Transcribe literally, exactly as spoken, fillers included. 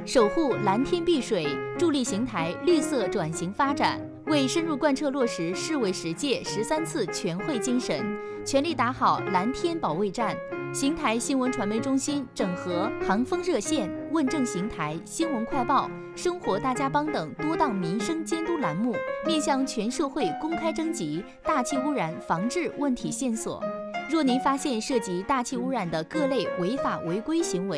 守护蓝天碧水，助力邢台绿色转型发展。为深入贯彻落实市委十届十三次全会精神，全力打好蓝天保卫战。邢台新闻传媒中心整合航风热线、问政邢台、新闻快报、生活大家帮等多档民生监督栏目，面向全社会公开征集大气污染防治问题线索。若您发现涉及大气污染的各类违法违规行为，